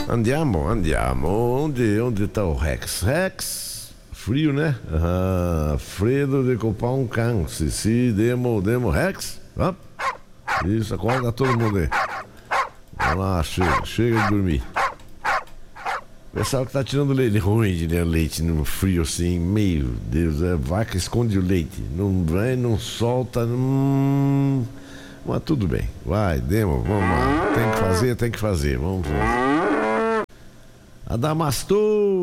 Andiamo. Onde tá o Rex? Rex? Frio, né? Fredo de copar um cão. Se demo, Rex. Isso, acorda todo mundo aí. Vamos lá, chega de dormir. Pessoal que tá tirando leite ruim de leite no frio assim, meu Deus, vaca esconde o leite. Não vem, não solta. Mas tudo bem, vai, demo, vamos lá. Tem que fazer, vamos lá. Adamastor!